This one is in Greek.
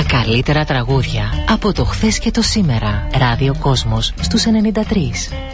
καλύτερα τραγούδια από το χθες και το σήμερα. Ράδιο Κόσμος στους 93.